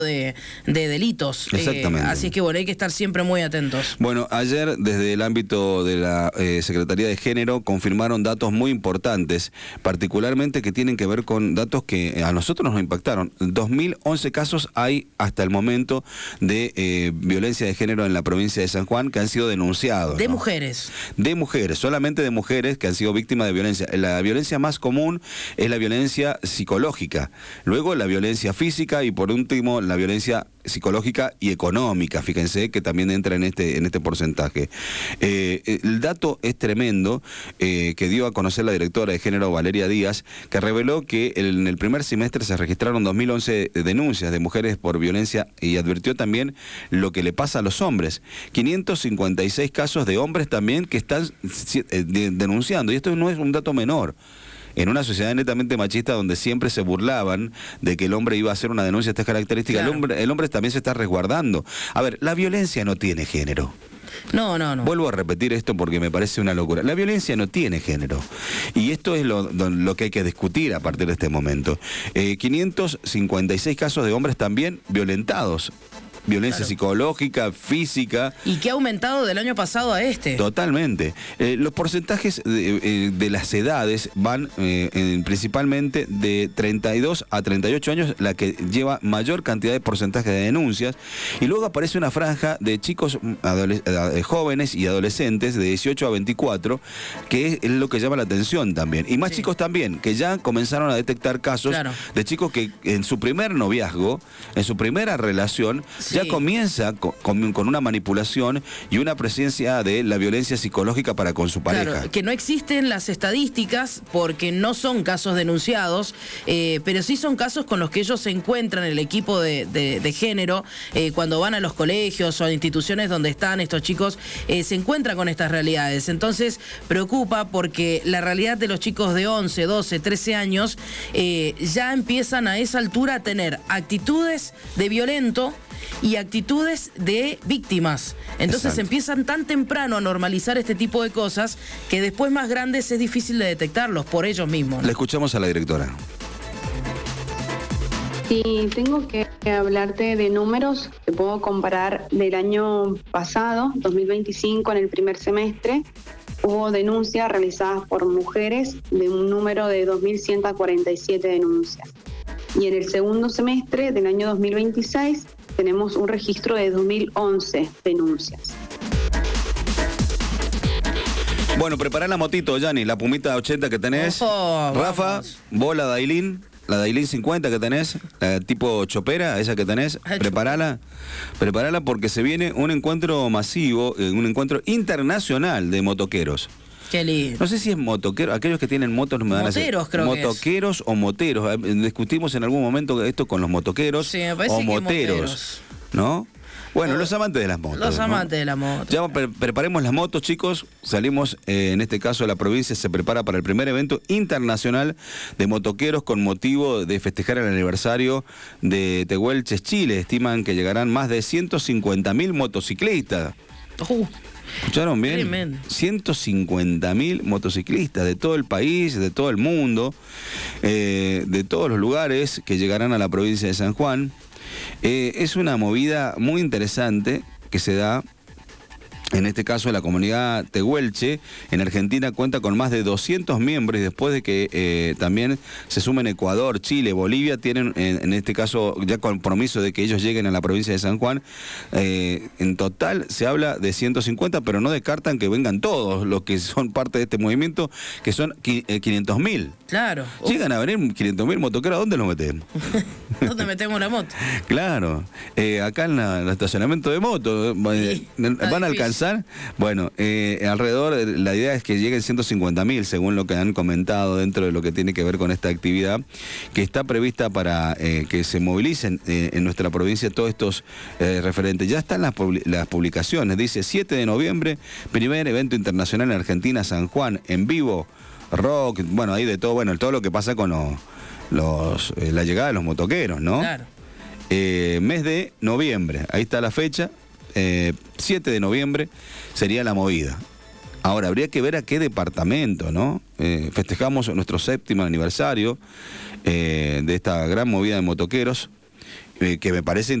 de delitos. Exactamente. Así es que bueno, hay que estar siempre muy atentos. Bueno, ayer desde el ámbito de la Secretaría de Género confirmaron datos muy importantes, particularmente que tienen que ver con datos que a nosotros nos impactaron. 2011 casos hay hasta el momento de violencia de género en la provincia de San Juan que han sido denunciados. De ¿no? mujeres. De mujeres, solamente de mujeres que han sido víctimas de violencia. La violencia más común es la violencia psicológica, luego la violencia física y por último la violencia psicológica y económica, fíjense que también entra en este porcentaje. El dato es tremendo que dio a conocer la directora de género Valeria Díaz, que reveló que en el primer semestre se registraron 2011 denuncias de mujeres por violencia y advirtió también lo que le pasa a los hombres. 556 casos de hombres también que están denunciando, y esto no es un dato menor. En una sociedad netamente machista donde siempre se burlaban de que el hombre iba a hacer una denuncia de estas características, claro. el hombre también se está resguardando. A ver, la violencia no tiene género. No. Vuelvo a repetir esto porque me parece una locura. La violencia no tiene género. Y esto es lo que hay que discutir a partir de este momento. 556 casos de hombres también violentados. Violencia claro. Psicológica, física. Y que ha aumentado del año pasado a este. Totalmente. Los porcentajes de las edades van principalmente de 32 a 38 años, la que lleva mayor cantidad de porcentaje de denuncias. Y luego aparece una franja de chicos jóvenes y adolescentes de 18 a 24, que es lo que llama la atención también. Y más sí. Chicos también, que ya comenzaron a detectar casos claro. de chicos que en su primer noviazgo, en su primera relación, sí. ya comienza con una manipulación y una presencia de la violencia psicológica para con su pareja. Claro, que no existen las estadísticas porque no son casos denunciados, pero sí son casos con los que ellos se encuentran, el equipo de género, cuando van a los colegios o a instituciones donde están estos chicos, se encuentran con estas realidades. Entonces preocupa porque la realidad de los chicos de 11, 12, 13 años ya empiezan a esa altura a tener actitudes de violento y actitudes de víctimas. Entonces Exacto. empiezan tan temprano a normalizar este tipo de cosas que después más grandes es difícil de detectarlos por ellos mismos. Le escuchamos a la directora. Sí, tengo que hablarte de números que puedo comparar del año pasado, 2025, en el primer semestre. Hubo denuncias realizadas por mujeres de un número de 2.147 denuncias. Y en el segundo semestre del año 2026 tenemos un registro de 2011 denuncias. Bueno, prepará la motito, Yanni, la Pumita 80 que tenés. Rafa, vamos. vos la Dailin 50 que tenés, la tipo chopera, esa que tenés, preparala porque se viene un encuentro masivo, un encuentro internacional de motoqueros. Qué lindo. No sé si es motoquero, aquellos que tienen motos me van a decir. Moteros, creo motoqueros que es. O moteros. Discutimos en algún momento esto con los motoqueros sí, me parece o que moteros, ¿no? Bueno, los amantes de las motos. Los amantes de la moto. Ya preparemos las motos, chicos. Salimos, en este caso, la provincia se prepara para el primer evento internacional de motoqueros con motivo de festejar el aniversario de Tehuelches, Chile. Estiman que llegarán más de 150.000 motociclistas. ¿Escucharon bien? Tremendo. 150.000 motociclistas de todo el país, de todo el mundo, de todos los lugares que llegarán a la provincia de San Juan. Es una movida muy interesante que se da, en este caso la comunidad tehuelche, en Argentina cuenta con más de 200 miembros y después de que también se sumen Ecuador, Chile, Bolivia, tienen en este caso ya compromiso de que ellos lleguen a la provincia de San Juan. En total se habla de 150, pero no descartan que vengan todos los que son parte de este movimiento, que son 500.000. Claro. Llegan a venir 500.000 motoqueros, ¿a dónde los metemos? ¿Dónde metemos la moto? Claro, acá en el estacionamiento de moto, van a alcanzar. Bueno, alrededor, la idea es que lleguen 150.000, según lo que han comentado dentro de lo que tiene que ver con esta actividad, que está prevista para que se movilicen en nuestra provincia todos estos referentes. Ya están las publicaciones, dice 7 de noviembre, primer evento internacional en Argentina, San Juan, en vivo, rock, bueno, ahí de todo, bueno, todo lo que pasa con la llegada de los motoqueros, ¿no? Claro. Mes de noviembre, ahí está la fecha. 7 de noviembre sería la movida. Ahora, habría que ver a qué departamento, ¿no? Festejamos nuestro 7º aniversario de esta gran movida de motoqueros. que me parece